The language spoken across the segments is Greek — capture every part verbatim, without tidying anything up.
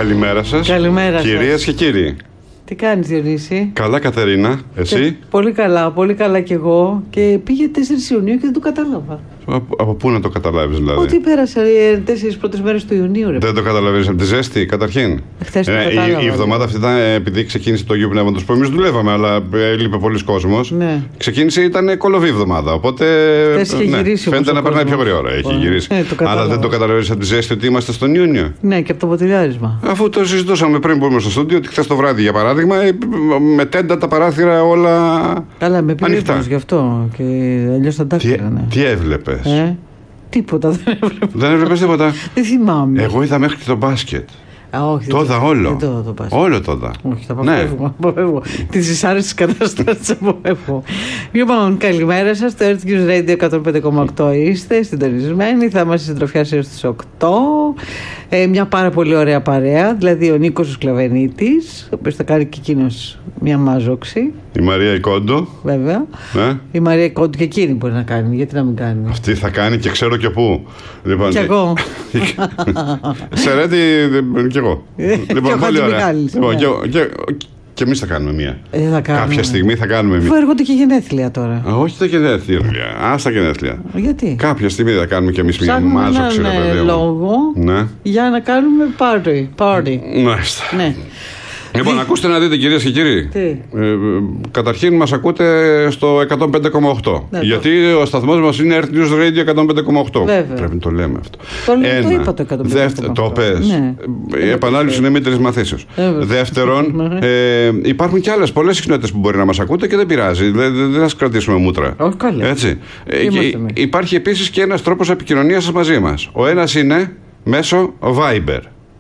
Καλημέρα σας. Καλημέρα σας. Κυρίες και κύριοι. Τι κάνεις, Διονύση? Καλά, Κατερίνα. Εσύ? Και πολύ καλά, πολύ καλά κι εγώ. Και πήγε τέσσερις Ιουνίου και δεν το κατάλαβα. Από, από πού να το καταλάβεις, δηλαδή? Ότι πέρασε οι τέσσερις πρώτες μέρες του Ιουνίου, ρε. Δεν το καταλαβαίνεις από τη ζέστη, καταρχήν. Χθες το ε, κατάλαβα. Η, η εβδομάδα αυτή ήταν επειδή ξεκίνησε το Αγίου Πνεύματος που εμείς δουλεύαμε, αλλά έλειπε πολλοί κόσμος. Ναι. Ξεκίνησε, ήταν κολοβή εβδομάδα. Οπότε. Χθες είχε ναι, γυρίσει. Φαίνεται να περνάει πιο γρήγορα. Έχει γυρίσει. Ναι, αλλά δεν το καταλαβαίνεις από τη ζέστη ότι είμαστε στον Ιούνιο. Ναι, και από το ποτηλιάρισμα. Αφού το συζητούσαμε πριν που ήμουν στο στούντιο, ότι χθες το βράδυ, για παράδειγμα, με τέντα τα παράθυρα όλα. Καλά, με πήρε γι' αυτό. Και αλλιώς θα τα έκαναν. Τι έβλεπες? Ε? Τίποτα δεν έβλεπα. Δεν έβλεπες τίποτα? Δεν θυμάμαι. Εγώ είδα μέχρι και το μπάσκετ. Α, όχι, το είδα όλο. Δεν το, το όλο το είδα. Όχι, τα αποφεύγω. Τις δυσάρεστες καταστάσεις αποφεύγω. Λοιπόν, καλημέρα σας. Το Earth News Radio εκατόν πέντε κόμμα οκτώ είστε συντονισμένοι. Θα είμαστε συντροφιάς έως τις οκτώ. Ε, μια πάρα πολύ ωραία παρέα. Δηλαδή ο Νίκος ο Σκλαβενίτης, ο οποίος θα κάνει και εκείνος μια μάζοξη. Η Μαρία Ικόντο. Βέβαια. Ναι. Η Μαρία Ικόντο και εκείνη μπορεί να κάνει. Γιατί να μην κάνει? Αυτή θα κάνει και ξέρω και πού. Λοιπόν, κι εγώ. Σερέτη κι εγώ. Λοιπόν, πολύ ωραία. Λοιπόν, και, και, και εμείς θα κάνουμε μία. Ε, θα κάνουμε. Κάποια στιγμή θα κάνουμε μία. Αφού έρχονται και γενέθλια τώρα. Α, όχι τα γενέθλια. Ας τα γενέθλια. Γιατί? Κάποια στιγμή θα κάνουμε κι εμείς μία μάζοξη. Ψάχνουμε έναν λόγο, ναι, για να κάνουμε party. party. Μάλιστα. Ναι. Λοιπόν, ακούστε να δείτε, κυρίες και κύριοι. Τι? Ε, καταρχήν μας ακούτε στο εκατόν πέντε κόμμα οκτώ. Ναι, γιατί το... ο σταθμός μας είναι Earth News Radio εκατόν πέντε κόμμα οκτώ. Βέβαια. Πρέπει να το λέμε αυτό. Το, Ένα, το είπα το εκατόν πέντε κόμμα οκτώ. Το πες. Ναι. Η επανάληψη είναι μήτρης μαθήσεως. Δεύτερον, ε, υπάρχουν και άλλες πολλές συχνότητες που μπορεί να μας ακούτε και δεν πειράζει. Δεν, δεν θα σας κρατήσουμε μούτρα. Όχι, καλά. Έτσι. Ε, υπάρχει επίσης και ένας τρόπος επικοινωνίας σας μαζί μας. Ο ένας είναι μέσω Viber.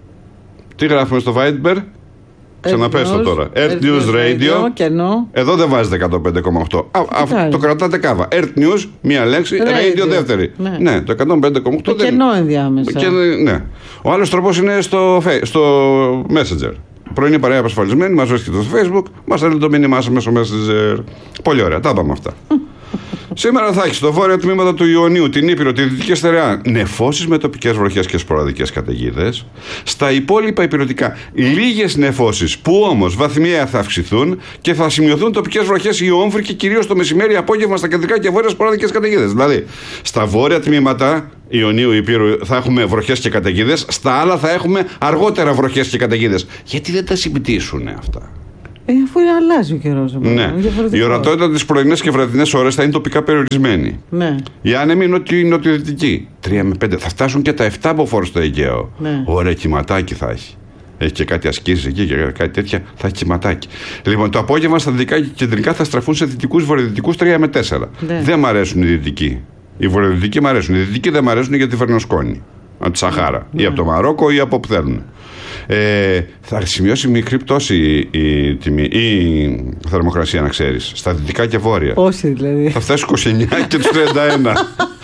Τι γράφουμε στο Viber? Ξαναπες το τώρα. Earth News Radio. Κενό. Εδώ δεν βάζετε εκατόν πέντε κόμμα οκτώ. Α, α, το κρατάτε κάβα. Earth News, μία λέξη. Radio, radio δεύτερη. Ναι. Ναι, το εκατόν πέντε κόμμα οκτώ. Το κενό δεν... ενδιάμεσα. Και, ναι. Ο άλλος τρόπος είναι στο, στο Messenger. Πρωινή παρέα απασφαλισμένη, μας βρίσκεται στο Facebook, μας στέλνει το μήνυμά σας μέσω Messenger. Πολύ ωραία, τα είπαμε αυτά. Σήμερα θα έχει στο βόρειο τμήματα του Ιωνίου, την Ήπειρο, τη Δυτική Στερεά, νεφώσεις με τοπικές βροχές και σποραδικές καταιγίδες. Στα υπόλοιπα υπηρετικά, λίγες νεφώσεις που όμως βαθμιαία θα αυξηθούν και θα σημειωθούν τοπικές βροχές η Όμφρη και κυρίως το μεσημέρι, απόγευμα στα κεντρικά και βόρεια σποραδικές καταιγίδες. Δηλαδή, στα βόρεια τμήματα Ιωνίου Ήπειρου θα έχουμε βροχές και καταιγίδες, στα άλλα θα έχουμε αργότερα βροχές και καταιγίδες. Γιατί δεν τα συμπτύσσουν αυτά? Ε, αφού αλλάζει ο καιρός. Ναι. Η ορατότητα τις πρωινές και βραδινές ώρες θα είναι τοπικά περιορισμένη. Ναι. Η άνεμη νοτιο, νοτιοδυτική. τρία με πέντε. Θα φτάσουν και τα επτά από φόρο στο Αιγαίο. Ναι. Ωραία, κυματάκι θα έχει. Έχει και κάτι ασκήσεις εκεί και κάτι τέτοια. Θα έχει κυματάκι. Λοιπόν, το απόγευμα στα δυτικά και κεντρικά θα στραφούν σε δυτικούς βορειοδυτικούς τρία με τέσσερα. Ναι. Δεν μ' αρέσουν οι δυτικοί. Οι βορειοδυτικοί μ' αρέσουν. Οι δυτικοί δεν μ' αρέσουν γιατί φέρνουν σκόνη. Από τη Σαχάρα. Ναι. Ή από το Μαρόκο ή από όπου θέλουν. Ε, θα σημειώσει μικρή πτώση η, τιμή, η θερμοκρασία, να ξέρεις. Στα δυτικά και βόρεια. Πόση δηλαδή? Θα φτάσει είκοσι εννιά και τους τριάντα ένα.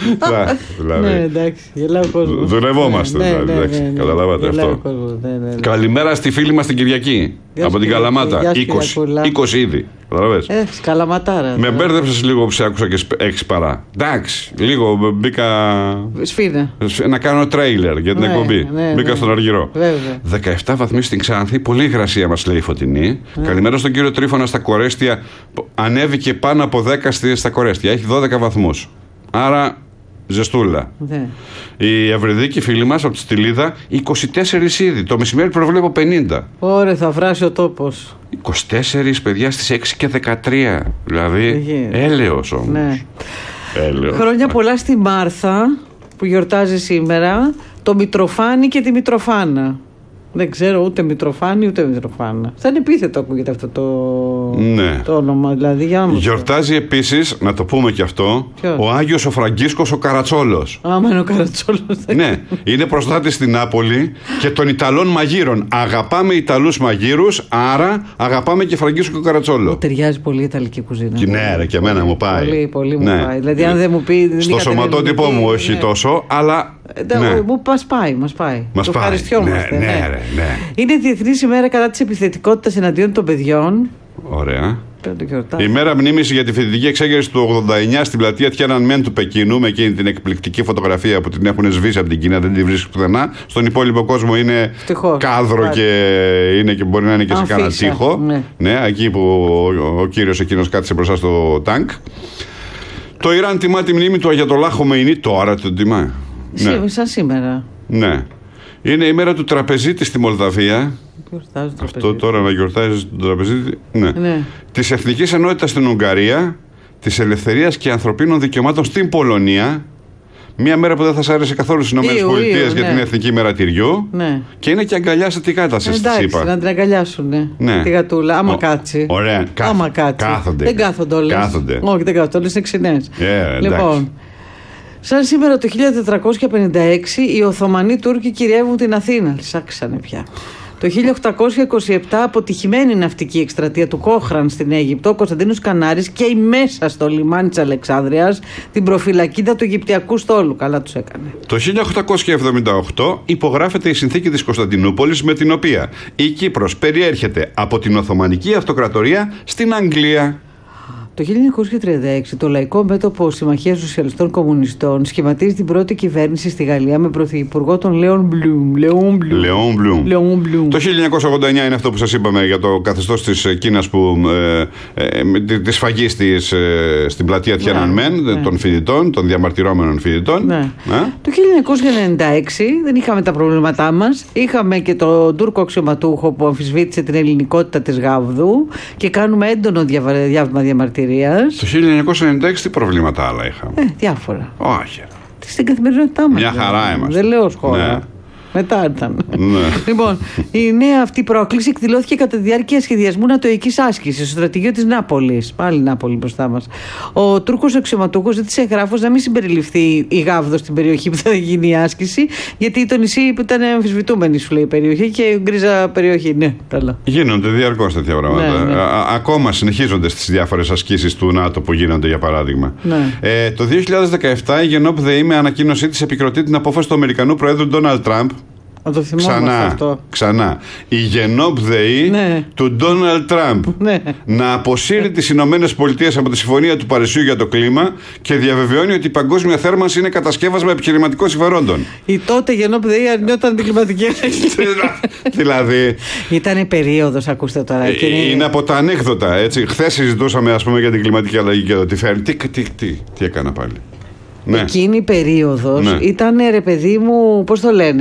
Δηλαδή. Ναι, εντάξει, γελάω κόσμο. Δουλευόμαστε, ναι, δηλαδή. Ναι, ναι, ναι, καταλάβατε ναι, αυτό. Κόσμο, ναι, ναι, ναι. Καλημέρα στη φίλη μας την Κυριακή. Από την Καλαμάτα. είκοσι, είκοσι ήδη. Καταλαβες. Έχεις καλαματάρα. Με μπέρδεψες λίγο που σε άκουσα και έξι παρά. Εντάξει, λίγο μπήκα. Σφίνα. Να κάνω τρέιλερ για την ναι, εκπομπή. Ναι, μπήκα ναι, στον Αργυρό. Βέβαια. δεκαεπτά βαθμοί στην Ξάνθη. Πολύ υγρασία μας λέει η Φωτεινή. Ναι. Καλημέρα στον κύριο Τρίφωνα στα Κορέστια. Ανέβηκε πάνω από δέκα στα Κορέστια. Έχει δώδεκα βαθμούς. Άρα. Ζεστούλα. Ναι. Η Ευρυδίκη φίλη μας από τη Στυλίδα είκοσι τέσσερα ήδη. Το μεσημέρι προβλέπω πενήντα. Ωραία, θα βράσει ο τόπος. είκοσι τέσσερα παιδιά στις έξι και δεκατρία. Δηλαδή έλεος όμως. Ναι. Έλεος. Χρόνια πολλά στη Μάρθα που γιορτάζει σήμερα, το Μητροφάνη και τη Μητροφάνα. Δεν ξέρω ούτε Μητροφάνη ούτε Μητροφάνα. Σαν επίθετο ακούγεται αυτό το, ναι. το όνομα. Δηλαδή, για να γιορτάζει επίσης, να το πούμε και αυτό, ποιος? Ο Άγιος ο Φραγκίσκος ο Καρατσόλος. Άμα είναι ο Καρατσόλος. Ναι, είναι προστάτης στην Νάπολη και των Ιταλών μαγείρων. Αγαπάμε Ιταλούς μαγείρους, άρα αγαπάμε και Φραγκίσκο Καρατσόλο. Μου ταιριάζει πολύ η Ιταλική κουζίνα. Και ναι, ρε, και εμένα μου πάει. Πολύ, πολύ μου ναι. πάει. Δηλαδή, αν δεν μου πει. Στο σωματότυπο μου, όχι ναι. τόσο, αλλά. Ναι. Μου μας πάει, μας πάει. Μας το πάει. ευχαριστιόμαστε. Ναι, ναι, ναι. ναι, ναι. Είναι Διεθνής ημέρα κατά της επιθετικότητας εναντίον των παιδιών. Ωραία. Η ημέρα μνήμης για τη φοιτητική εξέγερση του ογδόντα εννιά στην πλατεία Τιάνανμεν του Πεκίνου, με εκείνη την εκπληκτική φωτογραφία που την έχουν σβήσει από την Κίνα, δεν τη βρίσκει πουθενά. Στον υπόλοιπο κόσμο είναι Φτυχώς. κάδρο Άρα. και, είναι και μπορεί να είναι και σε κάνα τοίχο. Ναι. ναι, εκεί που ο, ο κύριος εκείνος κάθισε μπροστά στο τάγκ. Το Ιράν τιμά τη μνήμη του Αγιατολάχ Χομεϊνί, τώρα τον τιμά. Σή, ναι. Σαν σήμερα. Ναι. Είναι η μέρα του τραπεζίτη στη Μολδαβία. Αυτό τώρα να γιορτάζει τον τραπεζίτη. Ναι. ναι. Της Εθνικής Ενότητας στην Ουγγαρία, της ελευθερίας και ανθρωπίνων δικαιωμάτων στην Πολωνία. Μια μέρα που δεν θα σ' άρεσε καθόλου στις ΗΠΑ για ναι. την Εθνική Μέρα Τυριού. Ναι. Και είναι και αγκαλιά τι κάτασε στη ΣΥΠΑ. Να την αγκαλιάσουν. Ναι. Τη γατούλα, άμα Ο, κάτσει. Ωραία, Κάθ, άμα κάτσει. Κάθονται. Δεν κάθονται όλες. Κάθονται. Όχι, δεν κάθονται όλες, είναι ξινές. Yeah, λοιπόν. Σαν σήμερα το χίλια τετρακόσια πενήντα έξι οι Οθωμανοί Τούρκοι κυριεύουν την Αθήνα. Λυσάξανε πια. Το χίλια οκτακόσια είκοσι επτά αποτυχημένη ναυτική εκστρατεία του Κόχραν στην Αίγυπτο, ο Κωνσταντίνος Κανάρης καίει μέσα στο λιμάνι της Αλεξάνδρειας την προφυλακίδα του Αιγυπτιακού στόλου. Καλά τους έκανε. Το χίλια οκτακόσια εβδομήντα οκτώ υπογράφεται η συνθήκη της Κωνσταντινούπολης, με την οποία η Κύπρος περιέρχεται από την Οθωμανική Αυτοκρατορία στην Αγγλία. Το χίλια εννιακόσια τριάντα έξι το Λαϊκό Μέτωπο Συμμαχίας Σοσιαλιστών Κομμουνιστών σχηματίζει την πρώτη κυβέρνηση στη Γαλλία με πρωθυπουργό τον Λέον Μπλουμ. Λέον Μπλουμ. Το χίλια εννιακόσια ογδόντα εννιά είναι αυτό που σας είπαμε για το καθεστώς της Κίνας, που ε, ε, της φαγής της ε, στην πλατεία Τιάνανμεν, ναι, των ναι. φοιτητών, των διαμαρτυρόμενων φοιτητών. Ναι. Ε? Το χίλια εννιακόσια ενενήντα έξι δεν είχαμε τα προβλήματά μας. Είχαμε και τον Τούρκο αξιωματούχο που αμφισβήτησε την ελληνικότητα της Γάβδου και κάνουμε έντονο διάβημα διαμαρτυρίας. Το χίλια εννιακόσια ενενήντα έξι τι προβλήματα άλλα είχαμε? Ε, διάφορα. Όχι. Στην καθημερινότητά μας. Μια χαρά είμαστε. Δεν λέω σχόλια. Ναι. Μετά ήταν. Ναι. Λοιπόν, η νέα αυτή πρόκληση εκδηλώθηκε κατά τη διάρκεια σχεδιασμού νατοικής άσκησης στο στρατηγείο της Νάπολης. Πάλι Νάπολη μπροστά μας. Ο Τούρκος αξιωματούχος ζήτησε εγγράφος να μην συμπεριληφθεί η Γάβδο στην περιοχή που θα γίνει η άσκηση, γιατί το νησί που ήταν αμφισβητούμενη, σου λέει, η περιοχή, και η γκρίζα περιοχή. Ναι, καλά. Γίνονται διαρκώς τέτοια πράγματα. Ναι, ναι. Α, ακόμα συνεχίζονται στις διάφορες ασκήσεις του ΝΑΤΟ που γίνονται, για παράδειγμα. Ναι. Ε, το δύο χιλιάδες δεκαεπτά η Γενόπ ΔΕΗ με ανακοίνωσή της επικροτεί την απόφαση του Αμερικανού Προέδρου Ντόναλντ Τραμπ. Το ξανά, αυτό. ξανά. Η Γενόπ ΔΕΗ ναι. του Ντόναλντ Τραμπ ναι. να αποσύρει τις Ηνωμένες Πολιτείες από τη Συμφωνία του Παρισιού για το κλίμα και διαβεβαιώνει ότι η παγκόσμια θέρμανση είναι κατασκεύασμα επιχειρηματικών συμφερόντων. Η τότε Γενόπ ΔΕΗ αρνιόταν την κλιματική αλλαγή. Δηλαδή. Ήτανε περίοδος, ακούστε τώρα. Ε, είναι... είναι από τα ανέκδοτα. Χθες συζητούσαμε, ας πούμε, για την κλιματική αλλαγή και το τι φέρνει. Τι, τι, τι, τι έκανα πάλι. Ναι. Εκείνη η περίοδος ναι. ήταν, ρε παιδί μου, πώς το λένε,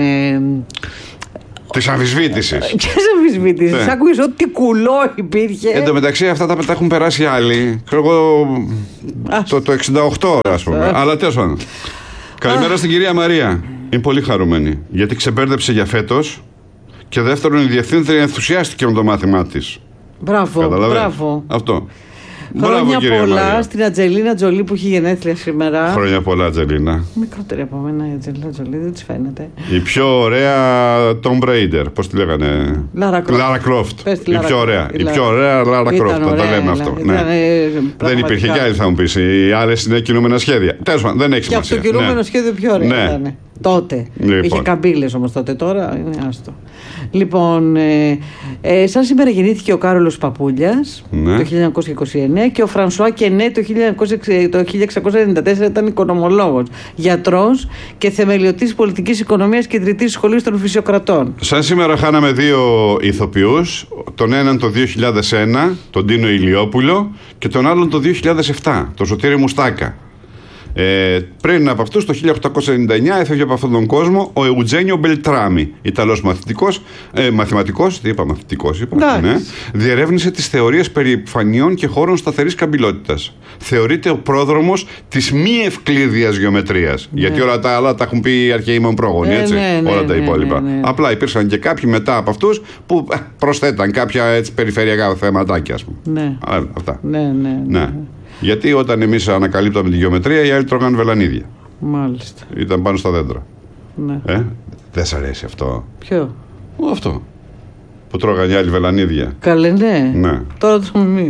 της αμφισβήτησης. Ποιες αμφισβήτησης? Ναι. Άκουγες ότι κουλό υπήρχε. Εν τω μεταξύ αυτά τα, τα έχουν περάσει άλλοι. Ξέρω εγώ το, το εξήντα οκτώ, ας πούμε. Αλλά τέλος πάντων. Καλημέρα στην κυρία Μαρία. Είναι πολύ χαρούμενη γιατί ξεπέρδεψε για φέτος, και δεύτερον η διευθύντρια ενθουσιάστηκε με το μάθημά της. Μπράβο, μπράβο. Αυτό. Χρόνια Μπράβο, πολλά Μαρία. Στην Ατζελίνα Τζολί που έχει γενέθλια σήμερα. Χρόνια πολλά, Ατζελίνα. Μικρότερη από μένα η Ατζελίνα Τζολί, δεν της φαίνεται. Η πιο ωραία Tomb Raider, πώς τη λέγανε? Λάρα Κρόφτ. Η πιο ωραία. Η πιο ωραία Λάρα Κρόφτ. Θα το λέμε αυτό. Ήταν, ναι. Δεν υπήρχε κι άλλη, θα μου πεις. Οι άλλες είναι κινούμενα σχέδια. Τέλος πάντων, δεν έχει σημασία. Και αυτό το κινούμενο ναι. σχέδιο πιο ωραίο ναι. ήταν. Τότε. Λοιπόν. Είχε καμπύλες όμως τότε, τώρα είναι άστο. Λοιπόν, ε, ε, σαν σήμερα γεννήθηκε ο Κάρολος Παπούλιας ναι. το χίλια εννιακόσια είκοσι εννέα και ο Φρανσουά Κενέ το χίλια εξακόσια ενενήντα τέσσερα ήταν οικονομολόγος, γιατρός και θεμελιωτής πολιτικής οικονομίας και ιδρυτής σχολής των φυσιοκρατών. Σαν σήμερα χάναμε δύο ηθοποιούς, τον έναν το δύο χιλιάδες ένα, τον Τίνο Ηλιόπουλο, και τον άλλον το δύο χιλιάδες επτά, τον Σωτήρη Μουστάκα. Ε, πριν από αυτούς, το χίλια οκτακόσια ενενήντα εννιά, έφευγε από αυτόν τον κόσμο ο Εουτζένιο Μπελτράμι, Ιταλός μαθητικός, ε, μαθηματικός, τι είπα, μαθητικός, είπα, ναι, διερεύνησε τις θεωρίες περί επιφανειών και χώρων σταθερής καμπυλότητας. Θεωρείται ο πρόδρομος της μη ευκλίδιας γεωμετρίας. Ναι. Γιατί όλα τα άλλα τα έχουν πει οι αρχαίοι μου πρόγονοι, έτσι, ναι, ναι, όλα τα υπόλοιπα. Ναι, ναι, ναι. Απλά υπήρξαν και κάποιοι μετά από αυτούς που ε, προσθέταν κάποια έτσι, περιφερειακά θεματάκια, ας πούμε. Ναι. Α, αυτά. Ναι, ναι, ναι. ναι. Γιατί όταν εμείς ανακαλύπταμε τη γεωμετρία, οι άλλοι τρώγαν βελανίδια. Μάλιστα. Ήταν πάνω στα δέντρα. Ναι. Ε, δεν σ' αρέσει αυτό? Ποιο? Αυτό. που τρώγανε οι άλλοι βελανίδια. Καλέ, ναι. Ναι. Τώρα το μην.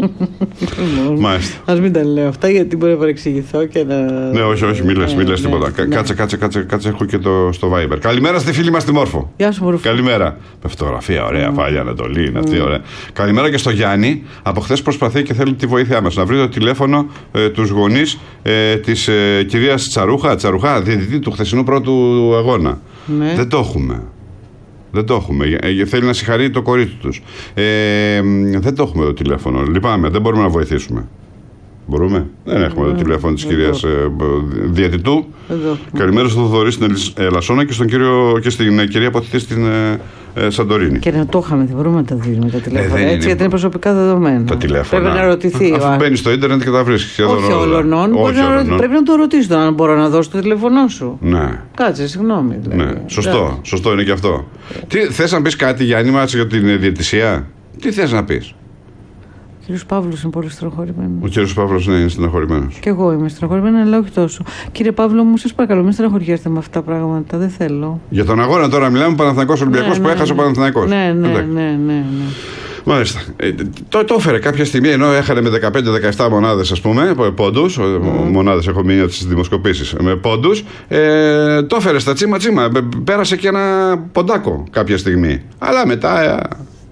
Μάλιστα. Ας μην τα λέω αυτά, γιατί μπορεί να παρεξηγηθώ και να. Ναι, όχι, όχι, μη λες, μη λες ναι, τίποτα. ναι. Κάτσε, κάτσε, κάτσε, κάτσε, έχω και το στο Viber. Καλημέρα στη φίλη μας τη Μόρφο. Γεια σου, Μόρφο. Καλημέρα. Με φωτογραφία, ωραία, Mm. πάλι Ανατολή, είναι Mm. αυτή, ωραία. Καλημέρα και στο Γιάννη. Από χθες προσπαθεί και θέλει τη βοήθειά μας να βρει το τηλέφωνο ε, τους γονείς ε, της ε, κυρίας Τσαρούχα, Τσαρουχά, διαιτητή του χθεσινού πρώτου αγώνα. Ναι. Δεν το έχουμε. Δεν το έχουμε. Ε, θέλει να συγχαρεί το κορίτσι τους. Ε, δεν το έχουμε το τηλέφωνο. Λυπάμαι, δεν μπορούμε να βοηθήσουμε. Μπορούμε. Δεν έχουμε το τηλέφωνο της κυρίας ε, διαιτητού. Καλημέρα στον Θοδωρή στην Ελασσόνα και, στον κύριο, και στην ε, κυρία Ποθητή στην ε, ε, Σαντορίνη. Και να το είχαμε, δεν μπορούμε να τα δίνουμε τα τηλέφωνα. Ε, έτσι, είναι... γιατί είναι προσωπικά δεδομένα. Τα τηλέφωνα. Πρέπει να ρωτηθεί. Αφού μπαίνει στο ίντερνετ και τα βρίσκει. Όχι όλων. Πρέπει να το ρωτήσει τον αν μπορώ να δώσω το τηλέφωνό σου. Ναι. Κάτσε, συγγνώμη. Δηλαδή. Ναι. Σωστό. Κάτσε. Σωστό είναι και αυτό. Τι θες να πεις κάτι, Γιάννη, μας για την διαιτησία? Τι θες να πεις? Ο κύριος Παύλος είναι πολύ στεναχωρημένος. Ο κύριος Παύλος ναι, είναι στεναχωρημένος. Και εγώ είμαι στεναχωρημένη, αλλά όχι τόσο. Κύριε Παύλο, μου σας παρακαλώ, μην στεναχωριέστε με αυτά τα πράγματα. Δεν θέλω. Για τον αγώνα τώρα μιλάμε, Παναθηναϊκός Ολυμπιακός, ναι, που ναι, έχασε ο Παναθηναϊκός. Ναι, ναι, ναι, ναι, ναι. Μάλιστα. Ε, το, το έφερε κάποια στιγμή, ενώ έχανε με δεκαπέντε δεκαεπτά μονάδες, ας πούμε, πόντους. Mm. Μονάδες έχω μείνει στις δημοσκοπήσεις με πόντους. Ε, το έφερε στα τσίμα τσίμα. Πέρασε και ένα ποντάκο κάποια στιγμή. Αλλά μετά ε,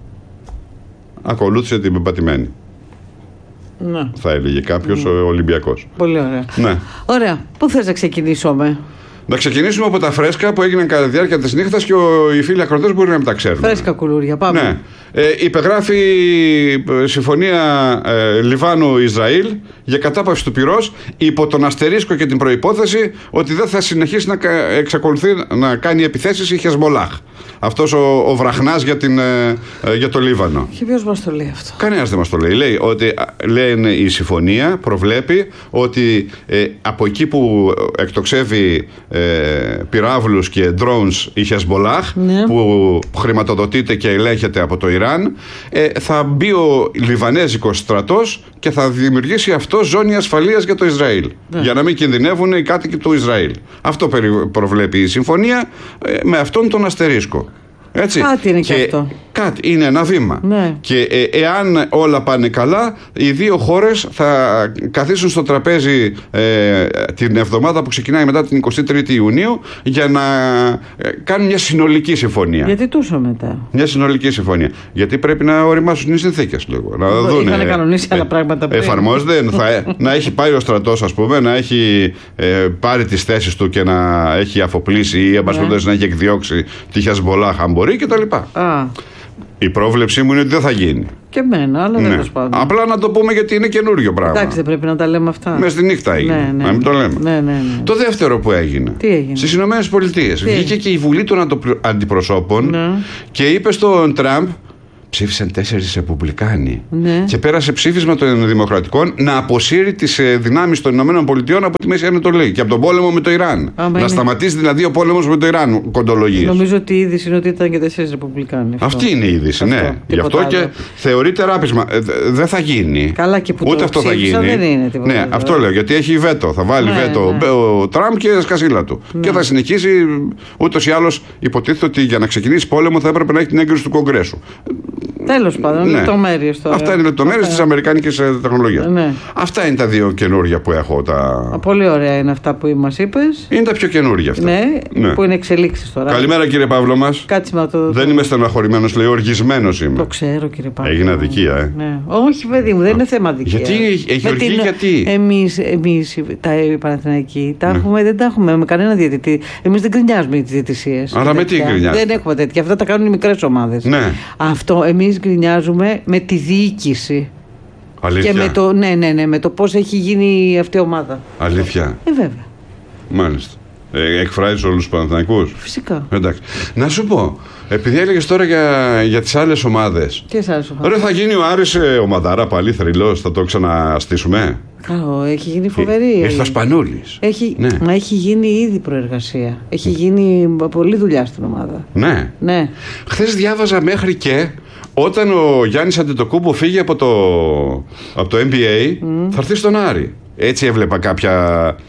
ακολούθησε την πεπατημένη. Ναι. Θα έλεγε κάποιος mm. ο Ολυμπιακός. Πολύ ωραία. Ναι. Ωραία. Πού θες να ξεκινήσουμε? Να ξεκινήσουμε από τα φρέσκα που έγιναν κατά τη διάρκεια της νύχτας και ο, οι φίλοι ακροτές μπορεί να μην τα ξέρουν. Φρέσκα κουλούρια, πάμε. Ναι. Ε, υπεγράφει συμφωνία ε, Λιβάνου-Ισραήλ για κατάπαυση του πυρός υπό τον αστερίσκο και την προϋπόθεση ότι δεν θα συνεχίσει να εξακολουθεί να κάνει επιθέσεις η Χεσμολάχ. Αυτός ο, ο βραχνάς για, την, ε, για το Λίβανο. Και ποιος μας το λέει αυτό? Κανένας δεν μας το λέει. Λέει ότι λένε η συμφωνία προβλέπει ότι ε, από εκεί που εκτοξεύει ε, πυράβλους και drones η Χεσμολάχ, ναι, που χρηματοδοτείται και ελέγχεται από το Ιράν, ε, θα μπει ο Λιβανέζικος στρατός και θα δημιουργήσει αυτό ζώνη ασφαλείας για το Ισραήλ. Ναι. Για να μην κινδυνεύουν οι κάτοικοι του Ισραήλ. Αυτό προβλέπει η συμφωνία ε, με αυτόν τον αστερίσκο. Έτσι. Κάτι είναι και, και αυτό. Κάτι είναι ένα βήμα. Ναι. Και ε, εάν όλα πάνε καλά, οι δύο χώρες θα καθίσουν στο τραπέζι ε, την εβδομάδα που ξεκινάει μετά την εικοστή τρίτη Ιουνίου για να ε, κάνουν μια συνολική συμφωνία. Γιατί τόσο μετά? Μια συνολική συμφωνία. Γιατί πρέπει να οριμάσουν οι συνθήκες λίγο. Να δουν. Είχαν κανονίσει άλλα ε, πράγματα πριν. Εφαρμόζεται. θα, να έχει πάει ο στρατός, ας πούμε, να έχει ε, πάρει τις θέσεις του και να έχει αφοπλίσει ή εν πάση περιπτώσει να έχει εκδιώξει τη Χεσμολάχ αν μπορεί κτλ. Η πρόβλεψή μου είναι ότι δεν θα γίνει. Και εμένα, αλλά ναι. δεν το σπάνω. Απλά να το πούμε γιατί είναι καινούριο πράγμα. Εντάξει, δεν πρέπει να τα λέμε αυτά. Μες στη νύχτα έγινε. Ναι, ναι. Να μην το λέμε. Ναι, ναι, ναι. Το δεύτερο που έγινε. Τι έγινε? Στις Ηνωμένες Πολιτείες. Βγήκε και η Βουλή των Αντιπροσώπων, ναι, και είπε στον Τραμπ. Ψήφισαν τέσσερις Ρεπουμπλικάνοι. Ναι. Και πέρασε ψήφισμα των Δημοκρατικών να αποσύρει τις δυνάμεις των Ηνωμένων Πολιτειών από τη Μέση Ανατολή και από τον πόλεμο με το Ιράν. Άμα να είναι... σταματήσει δηλαδή ο πόλεμος με το Ιράν, κοντολογίες. Νομίζω ότι η είδηση είναι ότι ήταν και τέσσερις Ρεπουμπλικάνοι. Αυτό. Αυτή είναι η είδηση, αυτό, ναι. Γι' αυτό άλλο. Και θεωρείται ράπισμα. Ε, δεν θα γίνει. Καλά, και που ούτε το αυτό θα γίνει. Δεν είναι τίποτα. Ναι, αυτό λέω. Γιατί έχει βέτο. Θα βάλει ναι, βέτο ναι. ο Τραμπ και σκασίλα του. Ναι. Και θα συνεχίσει. Ούτως ή άλλως υποτίθεται ότι για να ξεκινήσει πόλεμο θα έπρεπε να έχει την έγκριση του Κογκρέσου. Τέλος πάντων, ναι. Λεπτομέρειες τώρα. Αυτά είναι λεπτομέρειες της αμερικάνικης τεχνολογίας. Ναι. Αυτά είναι τα δύο καινούργια που έχω. Τα... Πολύ ωραία είναι αυτά που μας είπες. Είναι τα πιο καινούργια αυτά. Ναι, ναι. Που είναι εξελίξεις τώρα. Καλημέρα κύριε Παύλο μας. Κάτσε με το... Δεν είμαι στεναχωρημένος, λέει, οργισμένος είμαι. Το ξέρω κύριε Παύλο. Έγινε αδικία, ε. Ναι. Όχι παιδί μου, δεν είναι θέμα αδικία. Γιατί, Γεωργή, την... γιατί. Εμείς, εμείς τα Παναθηναϊκοί τα έχουμε, ναι. δεν τα έχουμε με κανένα διαιτητή. Εμείς δεν γκρινιάζουμε τις διαιτησίες. Αλλά με τι γκρινιάζουμε? Δεν έχουμε τέτοια. Αυτά τα κάνουν οι μικρές ομάδες. Ναι. Αυτό εμείς γκρινιάζουμε με τη διοίκηση. Αλήθεια. Και με το, ναι, ναι, ναι, με το πώς έχει γίνει αυτή η ομάδα. Αλήθεια. Ε, βέβαια. Μάλιστα. Ε, εκφράζεις όλους τους Παναθηναϊκούς. Φυσικά. Εντάξει. Να σου πω, επειδή έλεγες τώρα για, για τις άλλες ομάδες. Τι άλλες ομάδες? Ρε, θα γίνει ο Άρης ε, ομαδάρα πάλι θρυλός, θα το ξαναστήσουμε. Καλό, έχει γίνει φοβερή. Ήρθε ο Σπανούλης. Έχει, ναι. Μα έχει γίνει ήδη προεργασία. Έχει γίνει πολλή δουλειά στην ομάδα. Ναι. ναι. Χθες διάβαζα μέχρι και όταν ο Γιάννης Αντετοκούμπο φύγει από το, από το N B A, mm. θα έρθει στον Άρη. Έτσι έβλεπα κάποια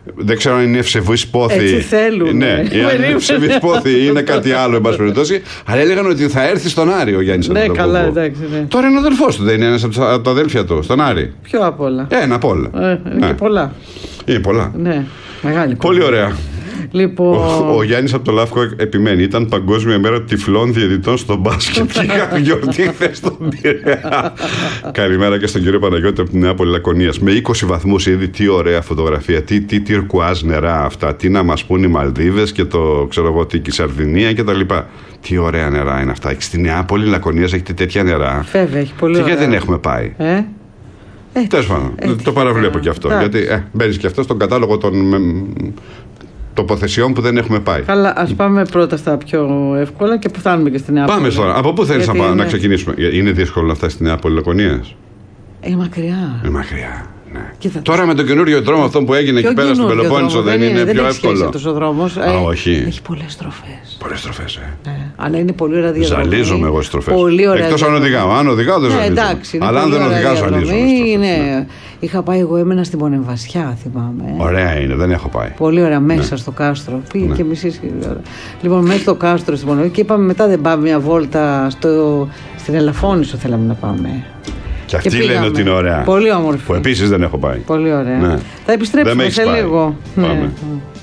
Δεν ξέρω αν είναι ευσεβής πόθη. Έτσι θέλουν. Ναι, αν είναι ευσεβής πόθη ή είναι κάτι άλλο, εν πάση περιπτώσει. Αλλά έλεγαν ότι θα έρθει στον Άρη ο Γιάννης Αντωνόπουλος. Ναι, καλά, εντάξει. Ναι. Τώρα είναι ο αδελφός του, δεν είναι ένας από τα αδέλφια του, στον Άρη. Ποιο απ' όλα. Ένα απ' όλα. Ε, είναι ναι. πολλά. Είναι πολλά. Ναι, μεγάλη. Πολύ ωραία. Λοιπόν... Ο, ο Γιάννης από το Λαύκο επιμένει. Ήταν Παγκόσμια Μέρα Τυφλών Διαιτητών στο μπάσκετ. Και είχα γιορτή χθες στον Πειραιά. Καλημέρα και στον κύριο Παναγιώτη από την Νέα Πολυλακωνίας. Με είκοσι βαθμούς ήδη, τι ωραία φωτογραφία. Τι, τι τυρκουάζ νερά αυτά. Τι να μας πούν οι Μαλδίβες και το ξέρω εγώ τι, η Σαρδινία κτλ. Τι ωραία νερά είναι αυτά. Στη Νέα Πολυλακωνίας έχετε τέτοια νερά. Βέβαια, έχει πολύ και ωραία. γιατί δεν έχουμε πάει. Ε? Τέλος πάντων, το παραβλέπω και αυτό. Γιατί ε, μπαίνεις και αυτό στον κατάλογο των τοποθεσιών που δεν έχουμε πάει. Καλά, ας πάμε πρώτα στα πιο εύκολα και που φτάνουμε και στη Νέα Πολυλακωνία. Πάμε τώρα. Από πού θέλεις να, είναι... να ξεκινήσουμε? Είναι δύσκολο να φτάσει στη Νέα Πολυλακωνίας? Ε, μακριά. Ε, μακριά. Ναι. Κοίτα, τώρα με τον καινούριο δρόμο αυτό που έγινε εκεί πέρα στην Πελοπόννησο δεν είναι, είναι πιο δεν εύκολο? Δεν έχει ο δρόμος. Α, όχι. Έχει πολλές στροφές. Πολλές στροφές, ε. Ναι. Αλλά είναι πολύ ωραία διαδρομή. Ζαλίζομαι εγώ στις στροφές. Πολύ ωραία. Εκτός αν οδηγάω. Αν οδηγάω δεν ζαλίζομαι. Ναι, εντάξει, αλλά αν δεν οδηγάω ζαλίζομαι. Ναι. Είχα πάει, εγώ έμενα στην Πονεμβασιά, θυμάμαι. Ωραία είναι, δεν έχω πάει. Πολύ ωραία, μέσα ναι. στο κάστρο. Πήγε ναι. και μισή ώρα. Λοιπόν, μέσα στο κάστρο στην Πονεμβασιά και είπαμε μετά δεν πάμε μια βόλτα στο... στην Ελαφώνησο θέλαμε να πάμε. Και αυτοί και λένε ότι είναι ωραία. Πολύ όμορφη. Που επίσης δεν έχω πάει. Πολύ ωραία. Ναι. Θα επιστρέψουμε σε λίγο. Πάμε. Ναι.